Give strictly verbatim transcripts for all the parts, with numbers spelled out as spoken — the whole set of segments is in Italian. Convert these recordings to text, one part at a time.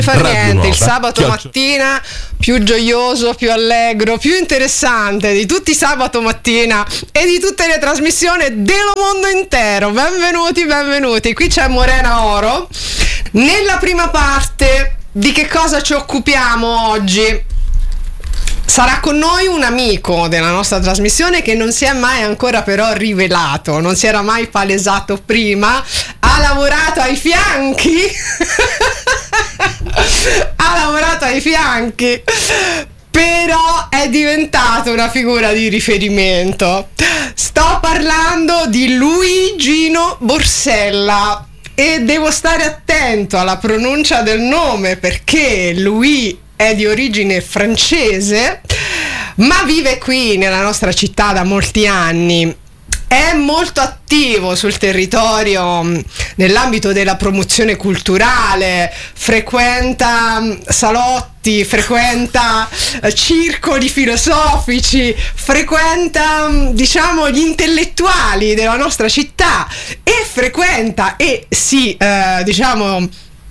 fa Radio niente, Nuova, il sabato chioccio. mattina più gioioso, più allegro, più interessante di tutti i sabato mattina e di tutte le trasmissioni dello mondo intero. Benvenuti, benvenuti. Qui c'è Morena Oro. Nella prima parte di che cosa ci occupiamo oggi? Sarà con noi un amico della nostra trasmissione che non si è mai ancora però rivelato, non si era mai palesato prima, ha lavorato ai fianchi, ha lavorato ai fianchi, però è diventato una figura di riferimento. Sto parlando di Luigino Borsella e devo stare attento alla pronuncia del nome perché Louis è di origine francese, ma vive qui nella nostra città da molti anni. È molto attivo sul territorio nell'ambito della promozione culturale, frequenta salotti, frequenta circoli filosofici, frequenta, diciamo, gli intellettuali della nostra città e frequenta e si, eh, diciamo,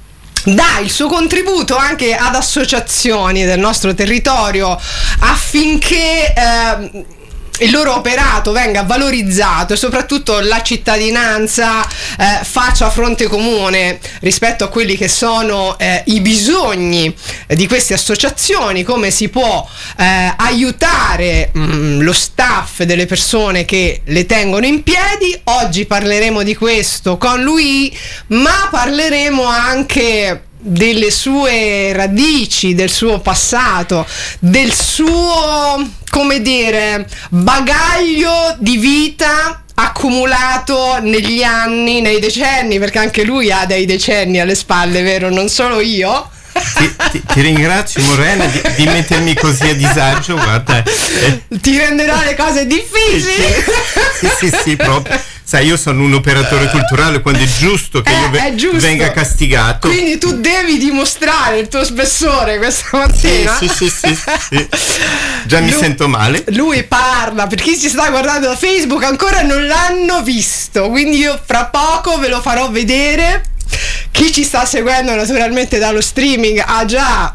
dà il suo contributo anche ad associazioni del nostro territorio affinché eh, il loro operato venga valorizzato e soprattutto la cittadinanza eh, faccia fronte comune rispetto a quelli che sono eh, i bisogni di queste associazioni, come si può eh, aiutare mh, lo staff delle persone che le tengono in piedi. Oggi parleremo di questo con lui, ma parleremo anche delle sue radici, del suo passato, del suo, come dire, bagaglio di vita accumulato negli anni, nei decenni, perché anche lui ha dei decenni alle spalle, vero? Non solo io. Ti, ti, ti ringrazio Morena di, di mettermi così a disagio, guarda. Eh. Ti renderò le cose difficili. Sì, sì, sì, sì, proprio. Sai, io sono un operatore culturale, quando è giusto che eh, io ve- giusto. venga castigato. Quindi tu devi dimostrare il tuo spessore questa mattina. Sì, sì, sì, sì, sì. Già mi lui, sento male. Lui parla, per chi ci sta guardando da Facebook ancora non l'hanno visto, quindi io fra poco ve lo farò vedere. Chi ci sta seguendo naturalmente dallo streaming ha già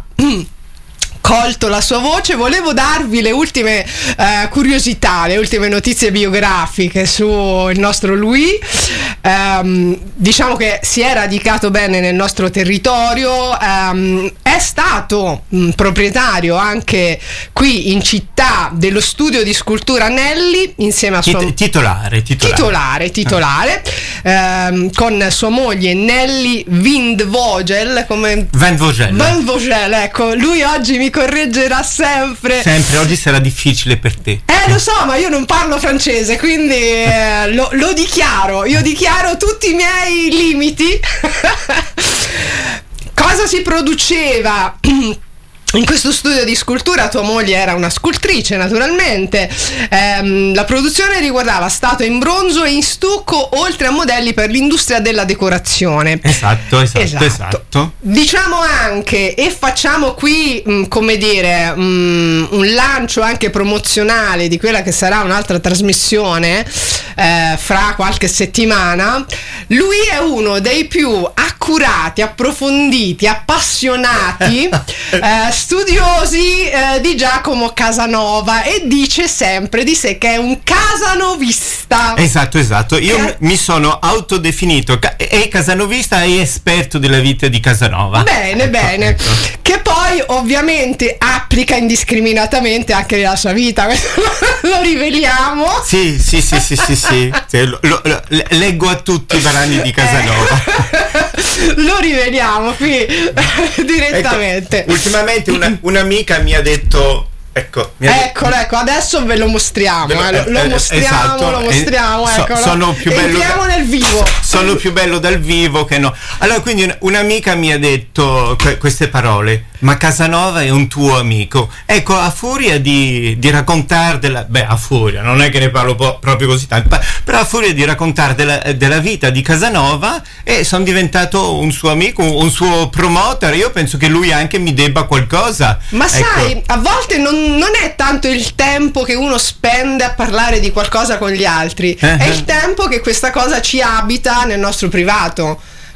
colto la sua voce. Volevo darvi le ultime eh, curiosità, le ultime notizie biografiche sul nostro Louis. Um, diciamo che si è radicato bene nel nostro territorio, um, è stato um, proprietario anche qui in città dello studio di scultura Nelli insieme a sua Tit- titolare, titolare, titolare, titolare ah. um, con sua moglie Nelly Windvogel, come Van Vogel. Van Vogel, ecco, lui oggi mi correggerà sempre. Sempre, oggi sarà difficile per te. Eh, lo so, ma io non parlo francese, quindi eh, lo, lo dichiaro, io dichiaro tutti i miei limiti. Cosa si produceva in questo studio di scultura? Tua moglie era una scultrice, naturalmente. Ehm, la produzione riguardava statuhe in bronzo e in stucco, oltre a modelli per l'industria della decorazione. Esatto, esatto, esatto. esatto. Diciamo anche, e facciamo qui, mh, come dire, mh, un lancio anche promozionale di quella che sarà un'altra trasmissione eh, fra qualche settimana. Lui è uno dei più accurati, approfonditi, appassionati eh, studiosi eh, di Giacomo Casanova, e dice sempre di sé che è un casanovista. Esatto, esatto. Io che... mi sono autodefinito ca- e casanovista e esperto della vita di Casanova. Bene, ecco, bene. Ecco. Che poi ovviamente applica indiscriminatamente anche nella sua vita. Lo riveliamo. Sì, sì, sì, sì, sì, sì. sì lo, lo, lo, leggo a tutti i brani di Casanova. Eh, lo riveliamo qui direttamente. Ecco, ultimamente una, un'amica mi ha detto, ecco, mi ha eccolo, detto, ecco, adesso ve lo mostriamo, ve lo, eh, lo, eh, mostriamo, esatto, lo mostriamo, eh, eccolo. So, sono più bello Entriamo da, nel vivo. Sono più bello dal vivo che no. Allora, quindi un'amica mi ha detto que- queste parole: ma Casanova è un tuo amico. Ecco, a furia di, di raccontare della, beh, a furia, non è che ne parlo po- proprio così tanto, però a furia di raccontare della, della vita di Casanova, e eh, sono diventato un suo amico, un, un suo promoter. Io penso che lui anche mi debba qualcosa. Ma ecco. sai, a volte non, non è tanto il tempo che uno spende a parlare di qualcosa con gli altri, uh-huh. è il tempo che questa cosa ci abita nel nostro privato.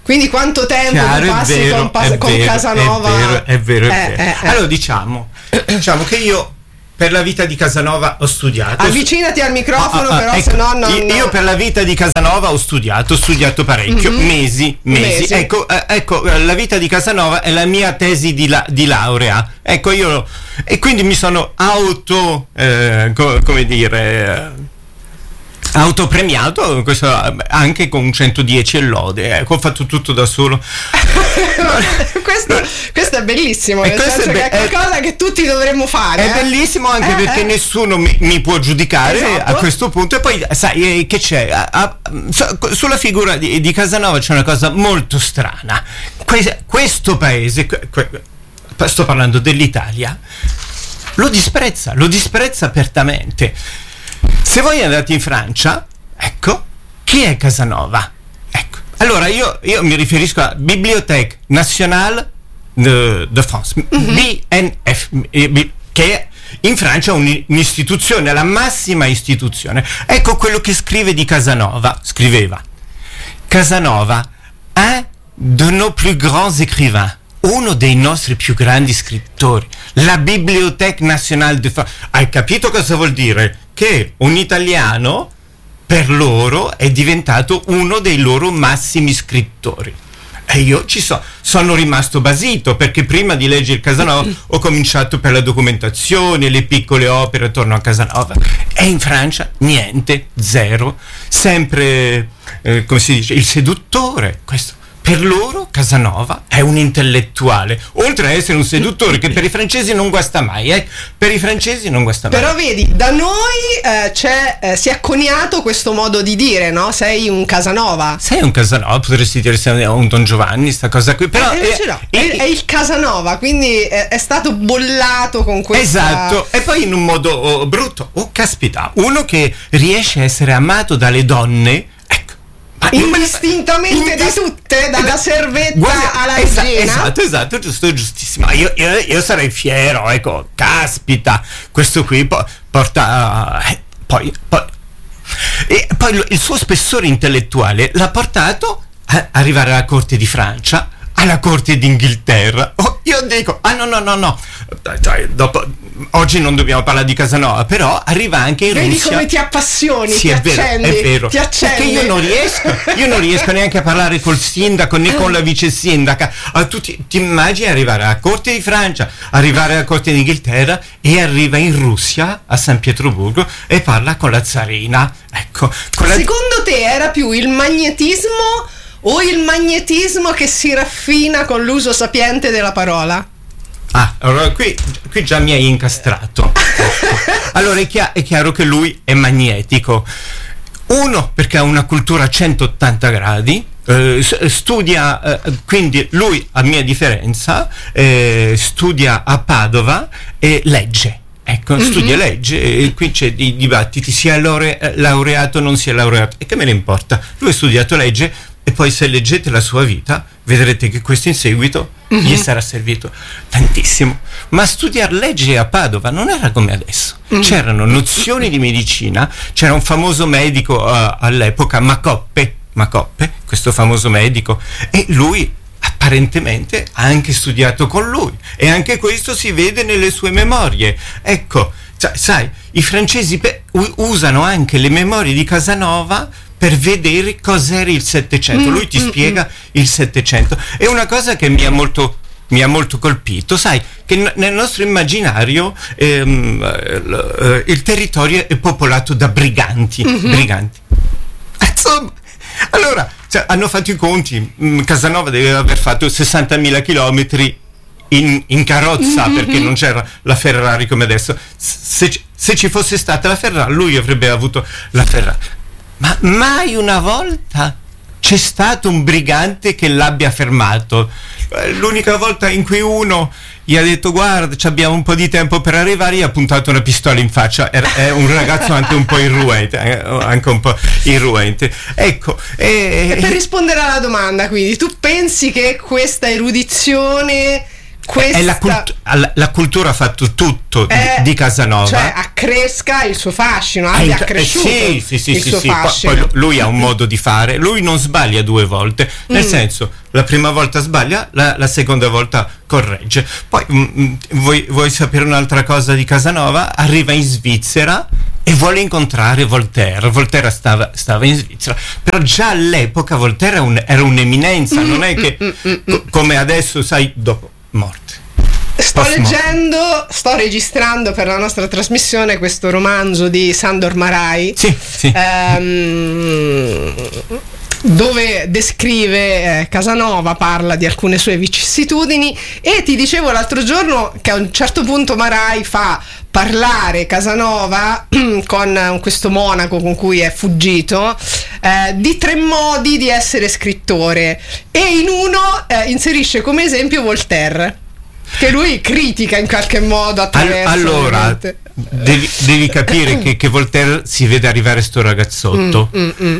Quindi quanto tempo Chiaro, tu passi vero, con, pas- con vero, Casanova? È vero, è vero, è Eh, vero. eh, eh. Allora diciamo, diciamo che io per la vita di Casanova ho studiato. Avvicinati al microfono, Ah, ah, però ecco, se no non... io, io per la vita di Casanova ho studiato, ho studiato parecchio, Mhm. mesi, mesi. Mesi. Ecco, eh, ecco, la vita di Casanova è la mia tesi di, la- di laurea. Ecco, io e quindi mi sono auto, eh, co- come dire, eh, autopremiato, questo, anche con centodieci e lode. Ecco, ho fatto tutto da solo. questo, questo è bellissimo, E nel questo senso è be- che è qualcosa che tutti dovremmo fare. È eh. bellissimo anche Eh, perché eh. nessuno mi, mi può giudicare Esatto. a questo punto. E poi sai eh, che c'è A- a- so- sulla figura di, di Casanova c'è una cosa molto strana. Que- questo paese, que- que- sto parlando dell'Italia, lo disprezza, lo disprezza apertamente. Se voi andate in Francia, ecco, chi è Casanova? Ecco. Allora io, io mi riferisco a Bibliothèque Nationale de, de France, Mhm. B N F, eh, B- che è in Francia un- un'istituzione, la massima istituzione. Ecco quello che scrive di Casanova, scriveva: Casanova, un de nos plus grands écrivains, uno dei nostri più grandi scrittori, la Bibliothèque Nationale de France. Hai capito cosa vuol dire? Che un italiano per loro è diventato uno dei loro massimi scrittori. E io ci so, sono rimasto basito, perché prima di leggere Casanova ho cominciato per la documentazione, le piccole opere attorno a Casanova. E in Francia niente, zero, sempre, eh, come si dice, il seduttore. Questo. Per loro Casanova è un intellettuale, oltre a essere un seduttore che per i francesi non guasta mai, eh? Per i francesi non guasta mai. Però vedi, da noi eh, c'è, eh, si è coniato questo modo di dire, no? Sei un Casanova. Sei un Casanova, potresti dire sei un Don Giovanni, sta cosa qui, però Eh, invece eh, no, eh, è, è il Casanova, quindi è, è stato bollato con questa... Esatto, e poi in un modo oh, brutto. Oh, caspita, uno che riesce a essere amato dalle donne, ecco. ma- Indistintamente da Indis- tutte, dalla servetta Guarda, alla esa- regina. Esatto, esatto, giusto, giustissimo. Io, io, io sarei fiero, ecco, caspita, questo qui po- porta... eh, poi, poi, e poi lo- il suo spessore intellettuale l'ha portato a arrivare alla corte di Francia, alla corte d'Inghilterra. Oh, io dico, ah no, no, no, no, dai, dai, dopo, oggi non dobbiamo parlare di Casanova, però arriva anche in Vedi Russia. come ti appassioni, Sì, ti è vero, accendi, è vero. ti accendi. Perché io non riesco, io non riesco neanche a parlare col sindaco né con la vice sindaca. A tutti, ti immagini arrivare alla corte di Francia, arrivare alla corte d'Inghilterra e arriva in Russia, a San Pietroburgo, e parla con la zarina. Ecco, con la... Secondo te era più il magnetismo o il magnetismo che si raffina con l'uso sapiente della parola? Ah, allora qui, qui già mi hai incastrato. Allora è, chia- è chiaro che lui è magnetico. Uno, perché ha una cultura a centottanta gradi, eh, s- studia, eh, quindi lui, a mia differenza, eh, studia a Padova e legge. Ecco, Mhm. studia legge e qui c'è di dibattiti, sia laure- eh, laureato o non sia laureato. E che me ne importa? Lui ha studiato legge e poi se leggete la sua vita vedrete che questo in seguito gli sarà servito tantissimo. Ma studiare legge a Padova non era come adesso. C'erano nozioni di medicina, c'era un famoso medico uh, all'epoca, Macoppe, Macoppe, questo famoso medico, e lui apparentemente ha anche studiato con lui, e anche questo si vede nelle sue memorie. Ecco, cioè, sai, i francesi pe- u- usano anche le memorie di Casanova per vedere cos'era il Settecento. Lui ti spiega il Settecento. È una cosa che mi ha molto mi ha molto colpito, sai, che n- nel nostro immaginario ehm, eh, l- eh, il territorio è popolato da briganti, briganti. Insomma, allora, cioè, hanno fatto i conti, mm, Casanova deve aver fatto sessantamila chilometri in, in carrozza, perché non c'era la Ferrari come adesso. Se, ci- se ci fosse stata la Ferrari, lui avrebbe avuto la Ferrari. Ma mai una volta c'è stato un brigante che l'abbia fermato. Eh, L'unica volta in cui uno gli ha detto guarda, ci abbiamo un po' di tempo per arrivare, gli ha puntato una pistola in faccia. Era, è un ragazzo anche un po' irruente, eh, anche un po' irruente. Ecco. E, E per rispondere alla domanda, quindi, tu pensi che questa erudizione questa... È la, cult- la, la cultura ha fatto tutto di, è, di Casanova. Cioè accresca il suo fascino, abbia È, accresciuto eh, sì, sì, sì, il sì, suo sì. fascino. Poi, poi lui ha un modo di fare, lui non sbaglia due volte, nel mm. senso, la prima volta sbaglia, la, la seconda volta corregge. Poi mh, vuoi, vuoi sapere un'altra cosa di Casanova? Arriva in Svizzera e vuole incontrare Voltaire. Voltaire stava, stava in Svizzera, però già all'epoca Voltaire era, un, era un'eminenza, non è che co- come adesso, sai, dopo morte. Sto leggendo, sto registrando per la nostra trasmissione questo romanzo di Sandor Márai, sì, sì. Ehm, dove descrive eh, Casanova, parla di alcune sue vicissitudini, e ti dicevo l'altro giorno che a un certo punto Márai fa parlare Casanova con questo monaco con cui è fuggito eh, di tre modi di essere scrittore, e in uno eh, inserisce come esempio Voltaire, che lui critica in qualche modo attraverso. Allora devi, devi capire che, che Voltaire si vede arrivare sto ragazzotto mm, mm, mm.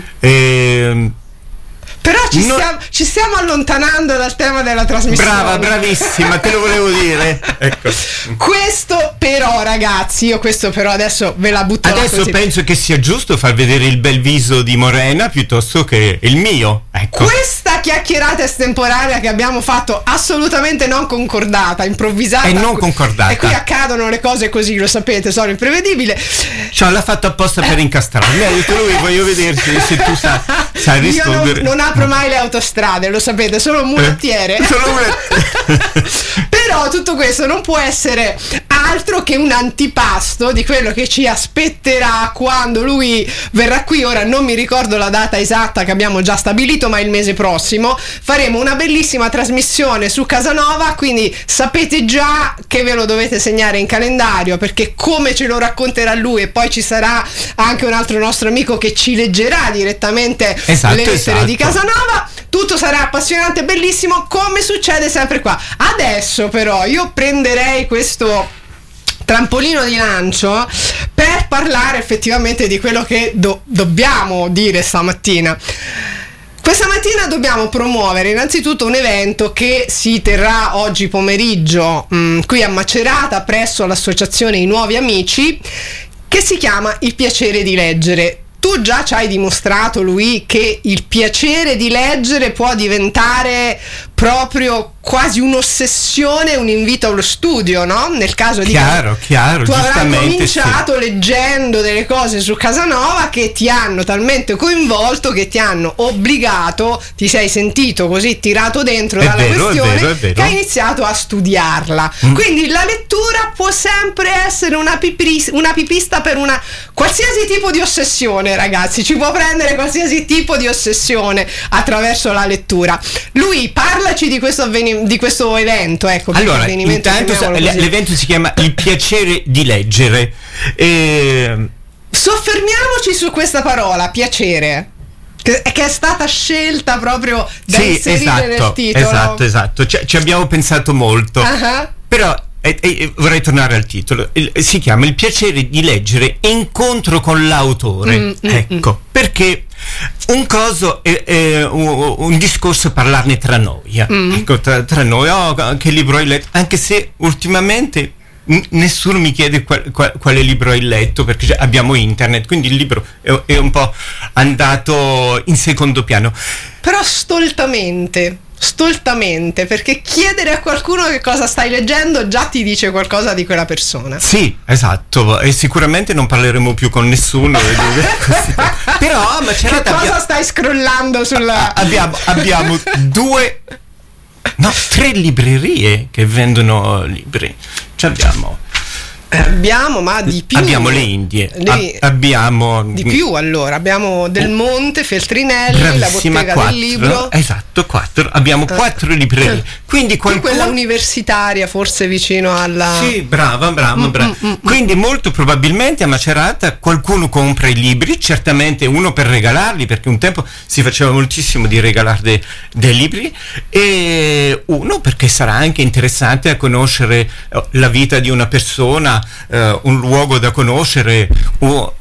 E, però ci, no, stiamo, ci stiamo allontanando dal tema della trasmissione. Brava, bravissima, te lo volevo dire. Ecco. Questo però, ragazzi, io questo però adesso ve la butto adesso così. Penso che sia giusto far vedere il bel viso di Morena piuttosto che il mio. Ecco. Questa chiacchierata estemporanea che abbiamo fatto, assolutamente non concordata, improvvisata. E non concordata. E qui accadono le cose così, lo sapete, sono imprevedibili. Cioè, l'ha fatto apposta per incastrarmi. Mi ha detto lui, voglio vederci se tu sai, sai rispondere. Io non, non apro mai le autostrade, lo sapete, sono un mulettiere. Eh, sono un mulettiere. Però tutto questo non può essere altro che un antipasto di quello che ci aspetterà quando lui verrà qui. Ora non mi ricordo la data esatta che abbiamo già stabilito, ma il mese prossimo faremo una bellissima trasmissione su Casanova, quindi sapete già che ve lo dovete segnare in calendario, perché come ce lo racconterà lui, e poi ci sarà anche un altro nostro amico che ci leggerà direttamente esatto, le lettere esatto. di Casanova. Tutto sarà appassionante e bellissimo, come succede sempre qua. Adesso però io prenderei questo trampolino di lancio per parlare effettivamente di quello che do- dobbiamo dire stamattina. Questa mattina dobbiamo promuovere innanzitutto un evento che si terrà oggi pomeriggio mh, qui a Macerata presso l'associazione I Nuovi Amici, che si chiama Il Piacere di Leggere. Tu già ci hai dimostrato, lui, che il piacere di leggere può diventare proprio quasi un'ossessione, un invito allo studio, no? Nel caso di chiaro, Cas- chiaro, tu avrai cominciato sì. leggendo delle cose su Casanova che ti hanno talmente coinvolto, che ti hanno obbligato, ti sei sentito così tirato dentro è dalla vero, questione, è vero, è vero. che hai iniziato a studiarla. Mm. Quindi la lettura può sempre essere una, pipris- una pipista per una qualsiasi tipo di ossessione, ragazzi. Ci può prendere qualsiasi tipo di ossessione attraverso la lettura. Lui, parlaci di questo avvenimento, di questo evento, ecco. Allora, intanto sa- l'evento si chiama Il Piacere di Leggere. E... soffermiamoci su questa parola, piacere, che, che è stata scelta proprio da sì, inserire esatto, nel titolo. Esatto, esatto. Ci, ci abbiamo pensato molto. Uh-huh. Però E, e, vorrei tornare al titolo. Il, si chiama Il Piacere di Leggere, incontro con l'autore. Mm, ecco, mm. perché un coso è, è un, un discorso parlarne tra noi. Mm. Ecco, tra, tra noi, oh, che libro hai letto? Anche se ultimamente n- nessuno mi chiede qual, qual, quale libro hai letto, perché abbiamo internet, quindi il libro è, è un po' andato in secondo piano. Però stoltamente stoltamente, perché chiedere a qualcuno che cosa stai leggendo già ti dice qualcosa di quella persona. Sì, esatto, e sicuramente non parleremo più con nessuno. Però ma che cosa abbia... stai scrollando sulla... abbiamo, abbiamo due no, tre librerie che vendono libri. Ci abbiamo Abbiamo, ma di più. Abbiamo le Indie. Le... A- abbiamo di più, allora. Abbiamo Del Monte, Feltrinelli, bravissima, la Bottega quattro, del Libro. Esatto, quattro. Abbiamo uh, quattro librerie. Quindi qualcuno... quella universitaria, forse vicino alla... Sì, brava, brava, mm, brava. Mm, mm, Quindi molto probabilmente a Macerata qualcuno compra i libri, certamente uno per regalarli, perché un tempo si faceva moltissimo di regalare de- dei libri, e uno perché sarà anche interessante a conoscere la vita di una persona, Uh, un luogo da conoscere, uh,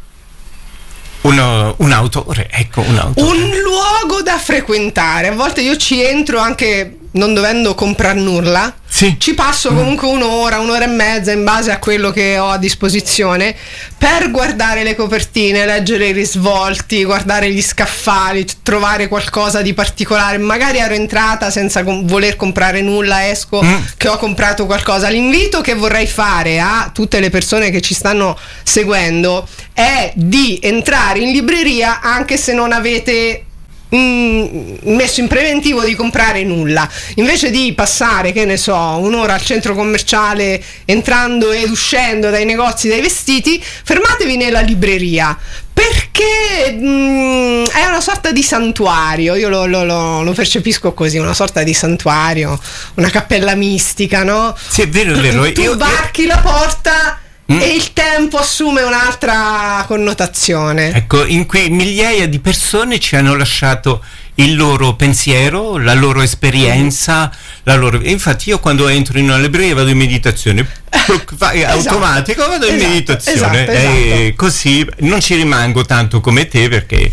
uno, un autore, ecco, un autore. Un luogo da frequentare. A volte io ci entro anche non dovendo comprare nulla, sì. ci passo comunque un'ora, un'ora e mezza in base a quello che ho a disposizione per guardare le copertine, leggere i risvolti, guardare gli scaffali, trovare qualcosa di particolare. Magari ero entrata senza com- voler comprare nulla, esco mm. che ho comprato qualcosa. L'invito che vorrei fare a tutte le persone che ci stanno seguendo è di entrare in libreria anche se non avete messo in preventivo di comprare nulla, invece di passare, che ne so, un'ora al centro commerciale entrando ed uscendo dai negozi dei vestiti, fermatevi nella libreria, perché mh, è una sorta di santuario. Io lo, lo, lo, lo percepisco così, una sorta di santuario, una cappella mistica, no? Sì, è vero, è vero. Tu io, varchi io... la porta Mm. e il tempo assume un'altra connotazione. Ecco, in cui migliaia di persone ci hanno lasciato il loro pensiero, la loro esperienza, mm. la loro... Infatti io quando entro in una libreria vado in meditazione, fai esatto. automatico, vado in esatto, meditazione, esatto, esatto. E così non ci rimango tanto come te, perché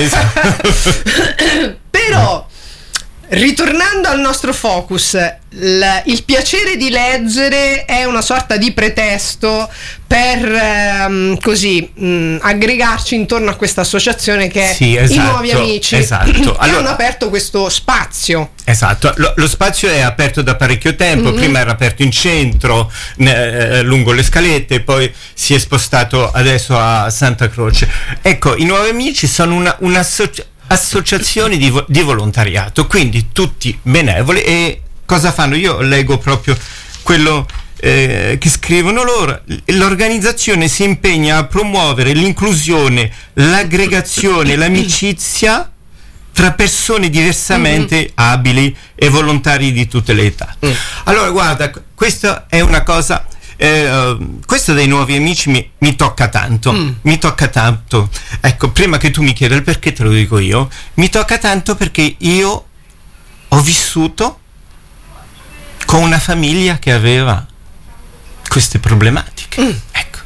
però ritornando al nostro focus, l- il piacere di leggere è una sorta di pretesto per ehm, così mh, aggregarci intorno a questa associazione che sì, è esatto, i Nuovi Amici, esatto. che Allora, hanno aperto questo spazio. Esatto, lo, lo spazio è aperto da parecchio tempo, mm-hmm. prima era aperto in centro, eh, lungo le scalette, poi si è spostato adesso a Santa Croce. Ecco, i Nuovi Amici sono una, una associ- associazioni di, vo- di volontariato, quindi tutti benevoli. E cosa fanno? Io leggo proprio quello eh, che scrivono loro. L'organizzazione si impegna a promuovere l'inclusione, l'aggregazione, l'amicizia tra persone diversamente mm-hmm. abili e volontari di tutte le età. Mm. Allora guarda, questa è una cosa, eh, questo dei Nuovi Amici mi, mi tocca tanto, mm. mi tocca tanto. Ecco, prima che tu mi chieda il perché te lo dico io, mi tocca tanto perché io ho vissuto con una famiglia che aveva queste problematiche. Mm. Ecco,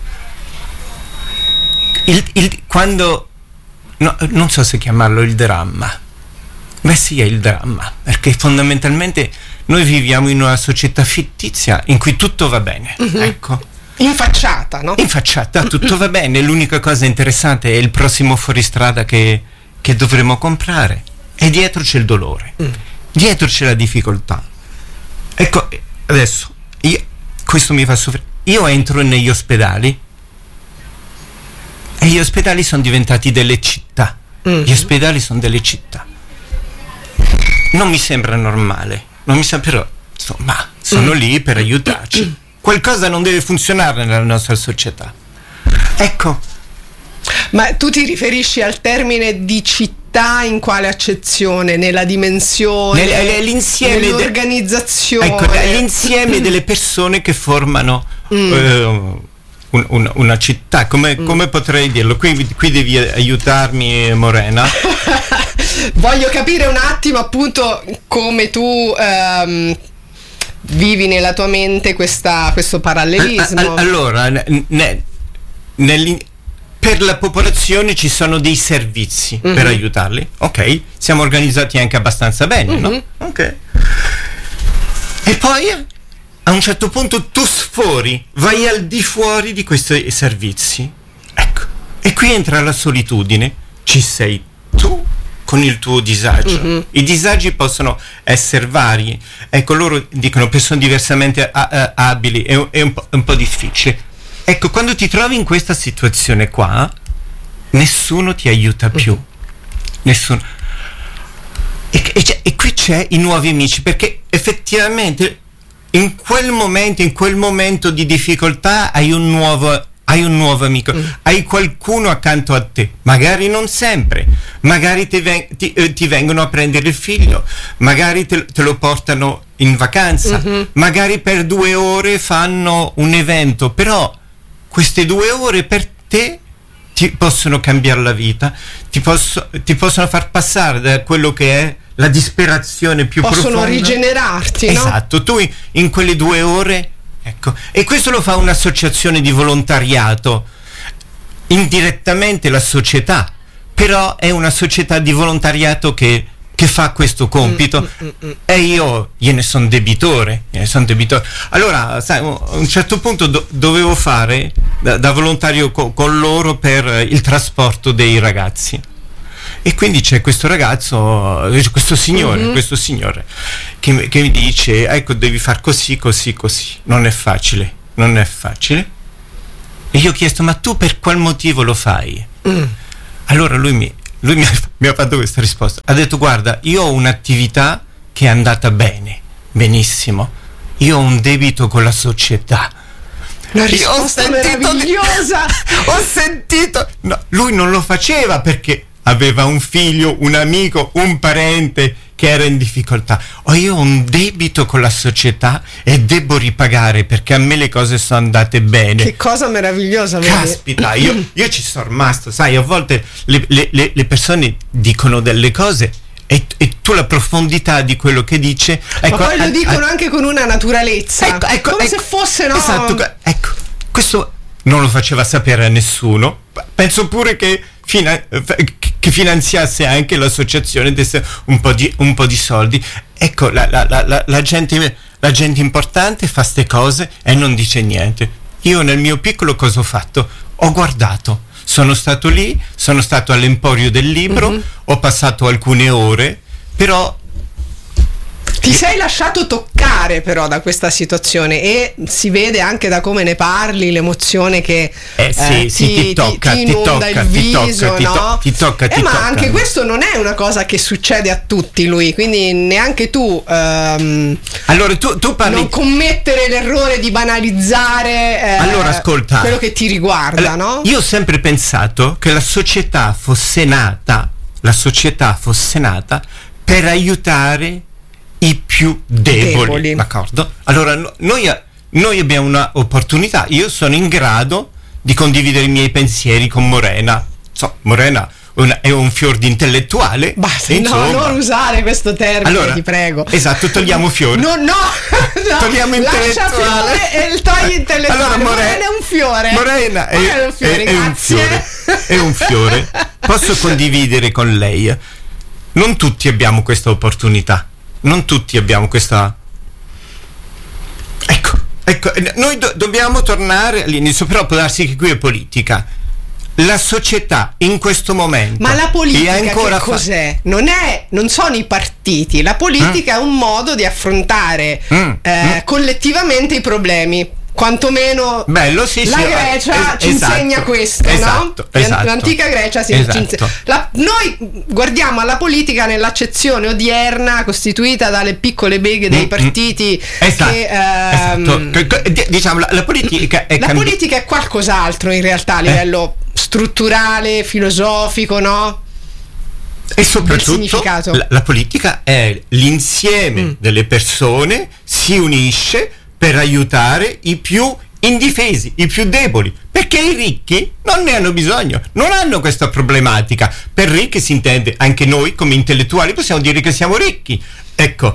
il, il, quando, no, non so se chiamarlo il dramma, beh sì, è il dramma, perché fondamentalmente noi viviamo in una società fittizia in cui tutto va bene, mm-hmm. ecco. In facciata, no? In facciata, tutto va bene, l'unica cosa interessante è il prossimo fuoristrada che, che dovremo comprare, e dietro c'è il dolore, mm. dietro c'è la difficoltà. Ecco, adesso, io, questo mi fa soffrire, io entro negli ospedali e gli ospedali sono diventati delle città, mm. gli ospedali sono delle città. Non mi sembra normale, non mi sembra, però insomma sono mm. lì per aiutarci. Qualcosa non deve funzionare nella nostra società. Ecco. Ma tu ti riferisci al termine di città in quale accezione? Nella dimensione? Nel, l'insieme nell'organizzazione? De, ecco, l'insieme delle persone che formano mm. eh, un, un, una città. Come, mm. come potrei dirlo? Qui, qui devi aiutarmi, Morena. Voglio capire un attimo appunto come tu ehm, vivi nella tua mente questa, questo parallelismo. Allora, ne, ne, per la popolazione ci sono dei servizi mm-hmm. per aiutarli, ok? Siamo organizzati anche abbastanza bene, mm-hmm. no? Ok. E poi a un certo punto tu sfori, vai al di fuori di questi servizi. Ecco. E qui entra la solitudine. Ci sei tu con il tuo disagio. Mm-hmm. I disagi possono essere vari. Ecco, loro dicono persone diversamente a- a- abili, è, è un, po', un po' difficile. Ecco, quando ti trovi in questa situazione qua, nessuno ti aiuta più. Mm-hmm. Nessuno. E, e, e qui c'è i Nuovi Amici, perché effettivamente in quel momento, in quel momento di difficoltà hai un nuovo hai un nuovo amico, mm. hai qualcuno accanto a te, magari non sempre, magari ti, ven- ti, eh, ti vengono a prendere il figlio, magari te, te lo portano in vacanza, mm-hmm. magari per due ore fanno un evento, però queste due ore per te ti possono cambiare la vita, ti, posso, ti possono far passare da quello che è la disperazione più possono profonda. Possono rigenerarti, no? Esatto, tu in, in quelle due ore. Ecco, e questo lo fa un'associazione di volontariato, indirettamente la società, però è una società di volontariato che, che fa questo compito mm, mm, mm. e io gliene sono debitore, gliene son debitore. Allora, sai, a un certo punto do- dovevo fare da, da volontario co- con loro per il trasporto dei ragazzi. E quindi c'è questo ragazzo, questo signore, mm-hmm. questo signore che, che mi dice: ecco, devi far così, così, così. Non è facile, non è facile. E io ho chiesto: ma tu per qual motivo lo fai? Mm. Allora lui mi, lui mi ha, mi ha fatto questa risposta. Ha detto: guarda, io ho un'attività che è andata bene, benissimo. Io ho un debito con la società. Una risposta meravigliosa. Ho sentito. No, lui non lo faceva perché aveva un figlio, un amico, un parente che era in difficoltà. O io ho un debito con la società e devo ripagare perché a me le cose sono andate bene. Che cosa meravigliosa, vedi? Caspita, io, io ci sono rimasto. Sai, a volte le, le, le persone dicono delle cose e, e tu la profondità di quello che dice, ecco, ma poi lo a, dicono a, anche con una naturalezza, ecco, ecco, come ecco, se fosse, no? Esatto, ecco, questo non lo faceva sapere a nessuno. Penso pure che Fina- che finanziasse anche l'associazione, desse un po' di, un po' di soldi. Ecco, la, la, la, la, gente, la gente importante fa ste cose e non dice niente. Io nel mio piccolo cosa ho fatto? Ho guardato, sono stato lì, sono stato all'Emporio del Libro, mm-hmm. ho passato alcune ore, però ti sei lasciato toccare però da questa situazione e si vede anche da come ne parli l'emozione che eh, sì, eh, sì, ti, ti tocca, ti, ti ti inonda tocca, il viso, ti tocca, no? ti tocca, ti eh, tocca. Ma anche questo non è una cosa che succede a tutti, lui, quindi neanche tu um, allora tu, tu parli... non commettere l'errore di banalizzare eh, allora, ascolta, quello che ti riguarda, allora, no? Io ho sempre pensato che la società fosse nata la società fosse nata per aiutare i più deboli, deboli. D'accordo? Allora no, noi, noi abbiamo un'opportunità. Io sono in grado di condividere i miei pensieri con Morena. So, Morena una, è un fior di intellettuale. Basta, no, non usare questo termine, allora, ti prego. Esatto, togliamo fiore. No, no, no, togliamo intellettuale e togli intellettuale. Allora, Morena, Morena è un fiore. Morena è, è un fiore, è, è un fiore. È un fiore. Posso condividere con lei. Non tutti abbiamo questa opportunità. Non tutti abbiamo questa. Ecco, ecco, noi do- dobbiamo tornare all'inizio, però può darsi che qui è politica. La società in questo momento. Ma la politica è ancora che cos'è? Fa- non è, non sono i partiti. La politica mm. è un modo di affrontare mm. Eh, mm. collettivamente i problemi. Quantomeno bello, sì, la sì, Grecia es- ci esatto, insegna questo, esatto, no? Esatto, l'antica Grecia si esatto. ci insegna. La, noi guardiamo alla politica nell'accezione odierna costituita dalle piccole beghe dei partiti esatto, che, ehm, esatto. Diciamo la, la politica è la cambi- politica è qualcos'altro in realtà a livello eh. strutturale, filosofico, no? E soprattutto la, la politica è l'insieme mm. delle persone, si unisce per aiutare i più indifesi, i più deboli, perché i ricchi non ne hanno bisogno, non hanno questa problematica. Per ricchi si intende, anche noi come intellettuali possiamo dire che siamo ricchi, ecco,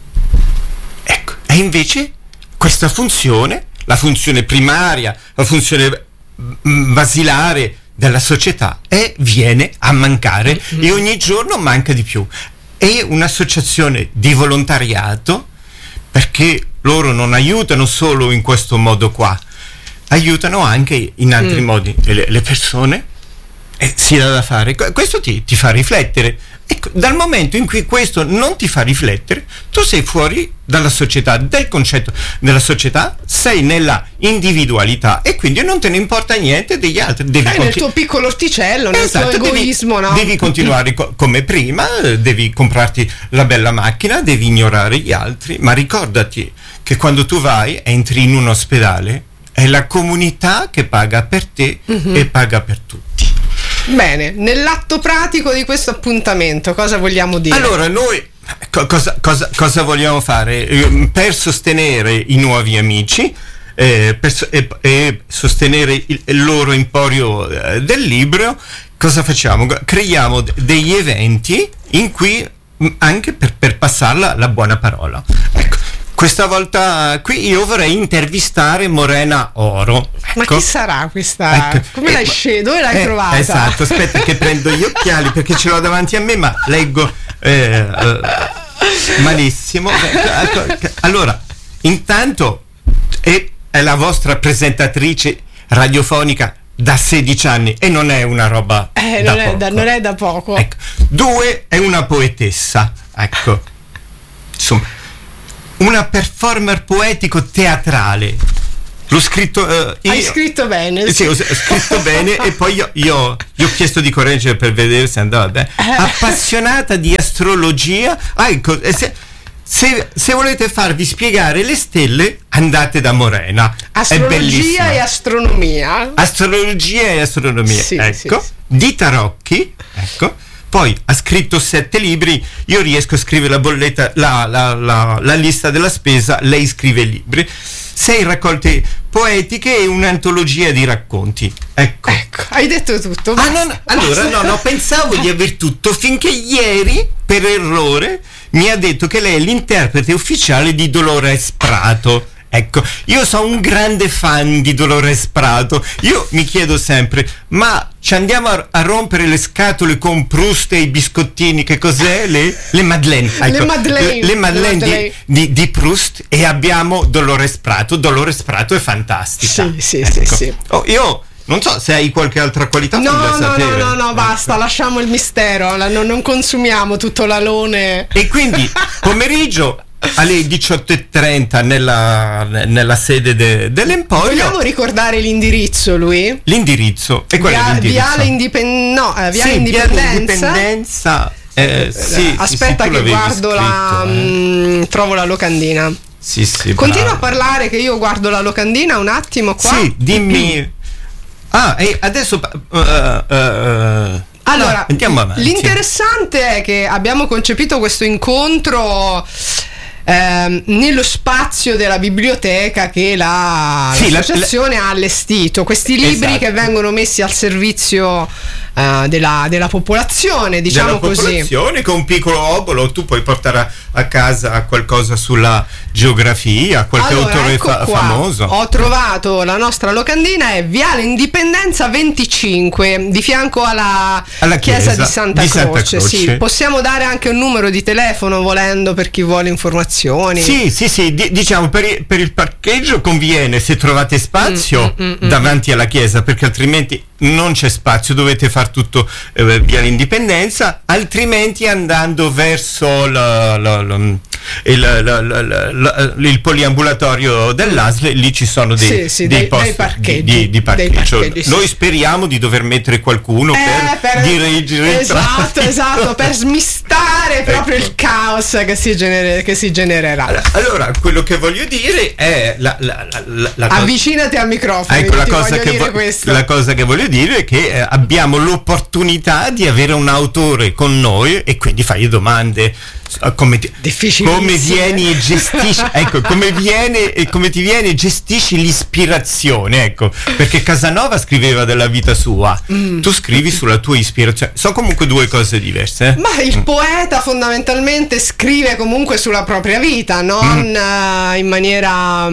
ecco. E invece questa funzione, la funzione primaria, la funzione basilare della società è, viene a mancare mm-hmm. e ogni giorno manca di più. È un'associazione di volontariato, perché loro non aiutano solo in questo modo qua, aiutano anche in altri mm. modi le, le persone, e si dà da fare. Questo ti, ti fa riflettere. Ecco, dal momento in cui questo non ti fa riflettere, tu sei fuori dalla società, del concetto della società, sei nella individualità e quindi non te ne importa niente degli altri. Devi sei continu- nel tuo piccolo orticello, nel esatto, tuo egoismo, devi, no? Devi continuare co- come prima, devi comprarti la bella macchina, devi ignorare gli altri, ma ricordati che quando tu vai, entri in un ospedale, è la comunità che paga per te mm-hmm. e paga per tutti. Bene, nell'atto pratico di questo appuntamento cosa vogliamo dire? Allora, noi co- cosa, cosa, cosa vogliamo fare? Eh, per sostenere i nuovi amici eh, per so- e, e sostenere il, il loro emporio eh, del libro, cosa facciamo? Creiamo d- degli eventi in cui anche per, per passarla la buona parola. Ecco. Questa volta qui io vorrei intervistare Morena Oro. Ecco. Ma chi sarà questa? Ecco. Come l'hai eh, scelta? Dove l'hai eh, trovata? Esatto, aspetta che prendo gli occhiali perché ce l'ho davanti a me, ma leggo eh, eh, malissimo. Allora, intanto è, è la vostra presentatrice radiofonica da sedici anni e non è una roba eh, da non, poco. È da, non è da poco. Ecco. Due, è una poetessa, ecco, insomma, una performer poetico teatrale. L'ho scritto uh, io, hai scritto bene, sì, ho scritto bene e poi io, io gli ho chiesto di correggere per vedere se andava bene. Appassionata di astrologia, ah, ecco, se, se, se volete farvi spiegare le stelle, andate da Morena. Astrologia e astronomia. Astrologia e astronomia, sì, ecco. Sì, sì. Di tarocchi, ecco. Poi ha scritto sette libri, io riesco a scrivere la bolletta, la, la, la, la lista della spesa, lei scrive i libri. Sei raccolte poetiche e un'antologia di racconti. Ecco. Ecco, hai detto tutto. Ah, no, no, allora no, no, pensavo di aver tutto finché ieri, per errore, mi ha detto che lei è l'interprete ufficiale di Dolores Prato. Ecco, io sono un grande fan di Dolores Prato. Io mi chiedo sempre, ma ci andiamo a, a rompere le scatole con Proust e i biscottini? Che cos'è? Le, le Madeleine. Ecco, le Madeleine, le, le Madeleine, le Madeleine. Di, di, di Proust, e abbiamo Dolores Prato. Dolores Prato è fantastica. Sì, sì, ecco. sì, sì. Oh, io non so se hai qualche altra qualità. No, no, sapere. no, no, no, basta, lasciamo il mistero, la, non, non consumiamo tutto l'alone. E quindi pomeriggio alle diciotto e trenta nella, nella sede de, dell'Emporio. Vogliamo ricordare l'indirizzo, lui? L'indirizzo. E qual Via, è l'indirizzo? Viale Indipend- no, eh, Viale sì, Indipendenza. Viale Indipendenza. Eh, sì, Aspetta sì, sì, che guardo scritto, la... eh. mh, trovo la locandina. Sì, sì. Continua bravo. a parlare che io guardo la locandina un attimo qua. Sì, dimmi. Ah, e adesso... Uh, uh, uh, allora, no, andiamo avanti. L'interessante è che abbiamo concepito questo incontro ehm, nello spazio della biblioteca che la, sì, l'associazione la, la, ha allestito. Questi libri esatto. che vengono messi al servizio uh, della, della popolazione, diciamo della così. Popolazione, con un piccolo obolo tu puoi portare a, a casa qualcosa sulla geografia, qualche allora, autore ecco fa- qua. famoso. Ho trovato la nostra locandina, è Viale Indipendenza venticinque, di fianco alla, alla chiesa, chiesa di Santa, di Santa Croce. Croce. Sì, possiamo dare anche un numero di telefono volendo per chi vuole informazioni. Sì, sì, sì, D- diciamo per, i- per il parcheggio conviene se trovate spazio mm, mm, mm, davanti alla chiesa, perché altrimenti non c'è spazio, dovete far tutto eh, via l'Indipendenza, altrimenti andando verso la, la, la, il, la, la, la, la, il poliambulatorio dell'A S L, lì ci sono dei, sì, sì, dei, dei, posti dei parcheggi, di, di, di parcheggio. parcheggi, sì. Noi speriamo di dover mettere qualcuno eh, per, per dirigere il esatto, traffico. esatto, per smistare proprio ecco. il caos che si, gener- che si genererà. Allora, quello che voglio dire è la, la, la, la, la avvicinati al microfono. Ecco, la ti cosa, che dire vo- questo. la cosa che voglio dire è che eh, abbiamo l'opportunità di avere un autore con noi e quindi fai domande uh, come, ti, come vieni e gestisci ecco come viene e come ti viene e gestisci l'ispirazione, ecco, perché Casanova scriveva della vita sua, mm. tu scrivi sulla tua ispirazione, sono comunque due cose diverse, eh? Ma il mm. poeta fondamentalmente scrive comunque sulla propria vita, non mm. uh, in maniera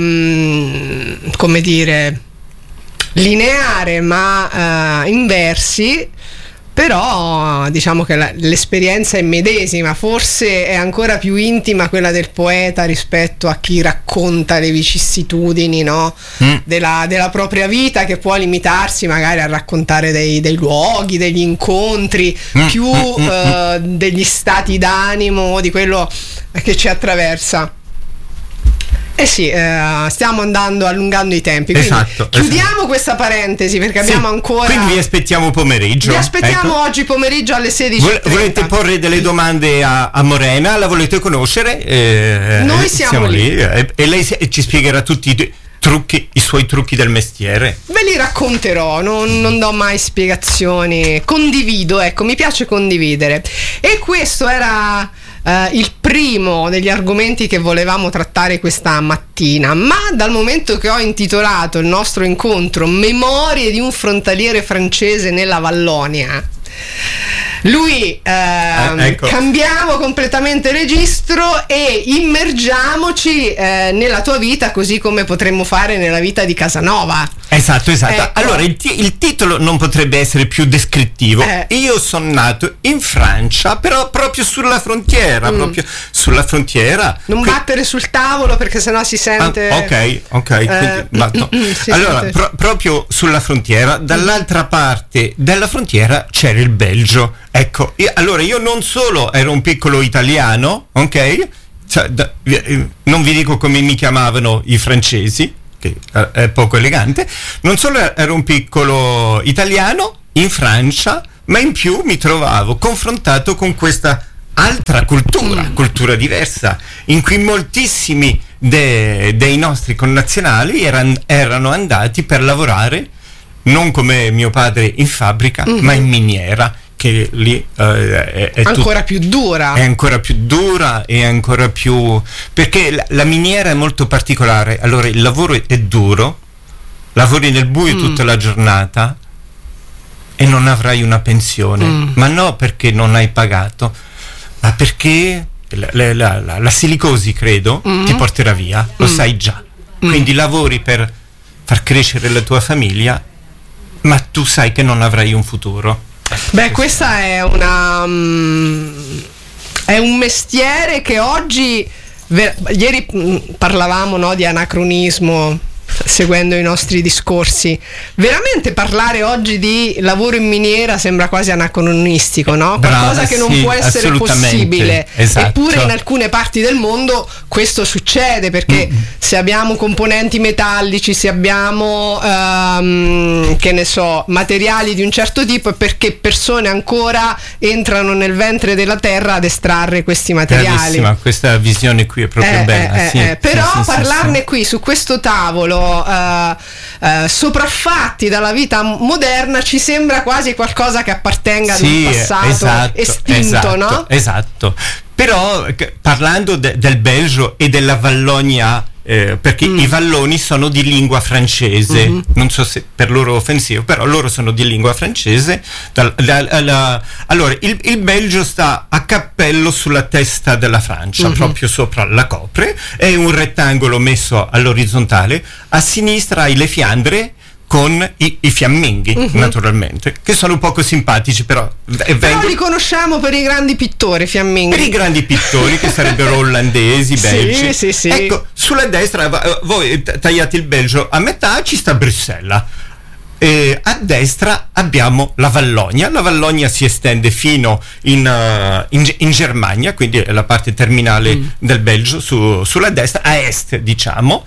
um, come dire lineare, ma uh, in versi. Però diciamo che la, l'esperienza è medesima, forse è ancora più intima quella del poeta rispetto a chi racconta le vicissitudini, no? mm. della, della propria vita, che può limitarsi magari a raccontare dei, dei luoghi, degli incontri, mm. più mm. Uh, degli stati d'animo, di quello che ci attraversa. Eh sì, eh, stiamo andando allungando i tempi. Quindi esatto, chiudiamo esatto. questa parentesi perché sì, abbiamo ancora. Quindi vi aspettiamo pomeriggio. Vi aspettiamo ecco. oggi pomeriggio alle sedici e trenta. Volete porre delle domande a, a Morena? La volete conoscere? Eh, Noi siamo, siamo lì. lì. E, e lei si, ci spiegherà tutti i trucchi, i suoi trucchi del mestiere. Ve li racconterò, non, non do mai spiegazioni. Condivido, ecco, mi piace condividere. E questo era. Uh, il primo degli argomenti che volevamo trattare questa mattina, ma dal momento che ho intitolato il nostro incontro Memorie di un frontaliere francese nella Vallonia, Lui, ehm, eh, ecco. cambiamo completamente registro e immergiamoci eh, nella tua vita, così come potremmo fare nella vita di Casanova. Esatto, esatto. Ecco. Allora il, ti- il titolo non potrebbe essere più descrittivo. Eh. Io sono nato in Francia, però proprio sulla frontiera, Mm. proprio sulla frontiera. Non Que- battere sul tavolo perché sennò si sente. Ah, ok, ok. Eh, quindi batto. mm, mm, si allora, sente. pro- proprio sulla frontiera, dall'altra parte della frontiera c'era il Belgio. Ecco, io- allora io non solo ero un piccolo italiano, ok? Cioè, da- eh, non vi dico come mi chiamavano i francesi, che eh, è poco elegante. Non solo ero un piccolo italiano in Francia, ma in più mi trovavo confrontato con questa altra cultura, Mm. cultura diversa, in cui moltissimi de- dei nostri connazionali eran- erano andati per lavorare non come mio padre in fabbrica, Mhm. ma in miniera, che lì eh, è, è tut- Ancora più dura. è ancora più dura e ancora più, perché la, la miniera è molto particolare. Allora il lavoro è, è duro, lavori nel buio Mm. tutta la giornata e non avrai una pensione, Mm. ma no perché non hai pagato, ma perché la, la- la- la- la silicosi, credo, Mm. ti porterà via, lo Mm. sai già. Mm. Quindi lavori per far crescere la tua famiglia, ma tu sai che non avrai un futuro. Beh, questa è una mm, è un mestiere che oggi ver- ieri mm, parlavamo, no, di anacronismo, seguendo i nostri discorsi. Veramente parlare oggi di lavoro in miniera sembra quasi anacronistico, no? Brava, Qualcosa che non sì, può essere assolutamente, possibile. esatto. Eppure in alcune parti del mondo questo succede, perché Mm. se abbiamo componenti metallici, se abbiamo ehm, che ne so, materiali di un certo tipo, è perché persone ancora entrano nel ventre della terra ad estrarre questi materiali. Bravissima, questa visione qui è proprio Eh, bella. eh, sì, eh, sì, però sì, sì, parlarne sì. qui su questo tavolo eh, eh, sopraffatti dalla vita moderna ci sembra quasi qualcosa che appartenga ad Sì, un passato esatto, estinto, esatto, no? Esatto. Però c- parlando de- del Belgio e della Vallonia, eh, perché Mm. i valloni sono di lingua francese, Mhm. non so se per loro è offensivo, però loro sono di lingua francese. Dal- la- la- allora, il, il Belgio sta a cappello sulla testa della Francia, Mhm. proprio sopra la copre, è un rettangolo messo all'orizzontale, a sinistra hai le Fiandre con i, i fiamminghi, Mhm. naturalmente, che sono poco simpatici, però e Però vengono li conosciamo per i grandi pittori fiamminghi. per i grandi pittori che sarebbero olandesi, Sì, belgi. sì, sì. Ecco, sulla destra eh, voi t- tagliate il Belgio a metà, ci sta Bruxelles. E a destra abbiamo la Vallonia. La Vallonia si estende fino in, eh, in, in Germania, quindi è la parte terminale Mm. del Belgio, su- sulla destra, a est diciamo,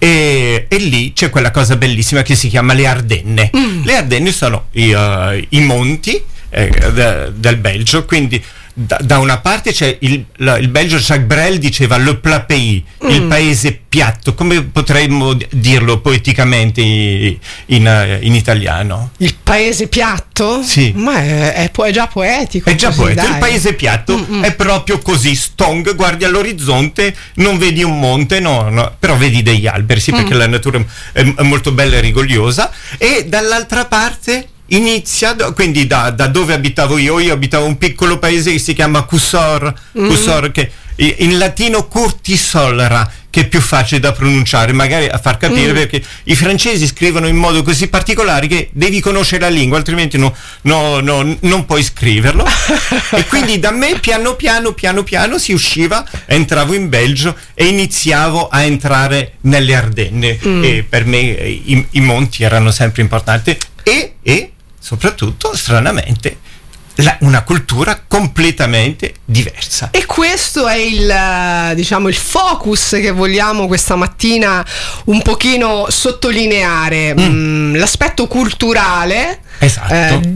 e, e lì c'è quella cosa bellissima che si chiama le Ardenne. Mm. Le Ardenne sono i, eh, i monti eh, de- del Belgio, quindi da, da una parte c'è il, la- il Belgio. Jacques Brel diceva le plat pays, il Mm. paese piatto, come potremmo d- dirlo poeticamente i- in, eh, in italiano? Il paese piatto? Sì. Ma è, è po- è già poetico. È già così, poeta, dai. il paese piatto Mm-mm. è proprio così, stong, guardi all'orizzonte, non vedi un monte, no, no, però vedi degli alberi, sì, perché Mm. la natura è, è molto bella e rigogliosa, e dall'altra parte inizia, do- quindi da, da dove abitavo io, io abitavo un piccolo paese che si chiama Cusor, Mm. Cusor, che i- in latino Curtisolra, che è più facile da pronunciare, magari a far capire, Mm. perché i francesi scrivono in modo così particolare che devi conoscere la lingua, altrimenti no, no, no, non puoi scriverlo. E quindi da me piano piano piano piano si usciva, entravo in Belgio e iniziavo a entrare nelle Ardenne. Mm. E per me eh, i, i monti erano sempre importanti, e, e soprattutto stranamente la- una cultura completamente diversa. E questo è il, eh, diciamo, il focus che vogliamo questa mattina un pochino sottolineare. Mm. Mm, l'aspetto culturale, Esatto. eh,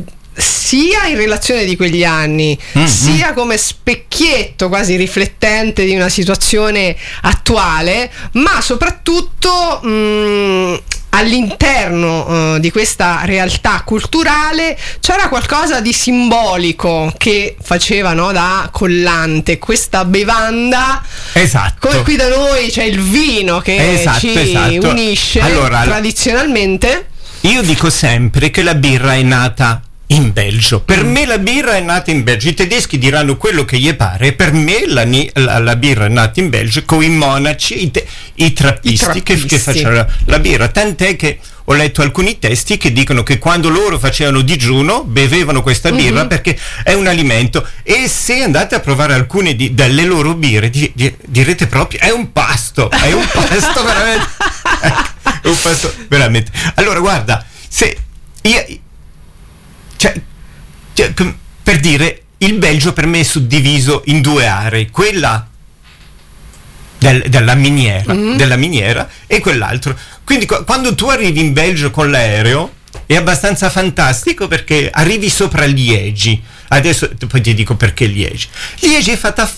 sia in relazione di quegli anni, Mm, sia come specchietto quasi riflettente di una situazione attuale, ma soprattutto mm, all'interno eh, di questa realtà culturale c'era qualcosa di simbolico che faceva, no, da collante questa bevanda. Esatto. Come qui da noi c'è il vino che Esatto, ci esatto. unisce Allora, tradizionalmente. Io dico sempre che la birra è nata in Belgio. Per mm. me la birra è nata in Belgio. I tedeschi diranno quello che gli pare. Per me la, la, la birra è nata in Belgio con i monaci, i, te, i trappisti, I trappisti. Che, che facevano la, la birra. Tant'è che ho letto alcuni testi che dicono che quando loro facevano digiuno bevevano questa birra mm-hmm. perché è un alimento, e se andate a provare alcune di, delle loro birre di, di, direte proprio è un pasto, è un pasto veramente è un pasto veramente. Allora guarda, se io, cioè, cioè, per dire, il Belgio per me è suddiviso in due aree, quella del, della miniera mm-hmm. della miniera e quell'altro. Quindi quando tu arrivi in Belgio con l'aereo è abbastanza fantastico perché arrivi sopra Liegi. Adesso poi ti dico perché Liegi. Liegi è fatta